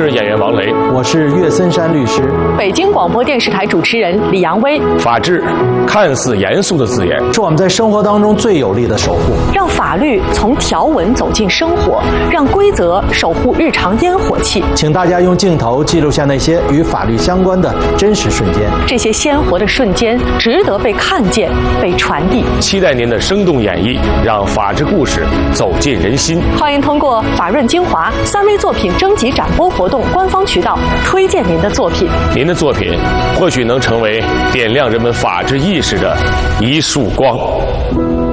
是演员王雷， 我是岳森山律师。 北京广播电视台主持人李阳威。 法治看似严肃的字眼， 是我们在生活当中最有力的守护。 让法律从条文走进生活，让规则守护日常烟火气。 请大家用镜头记录下那些与法律相关的真实瞬间。 这些鲜活的瞬间值得被看见、被传递。 期待您的生动演绎，让法治故事走进人心。 欢迎通过法润精华3V 作品征集展播活动官方渠道推荐您的作品。 您的作品或许能成为点亮人们法治意识的一束光。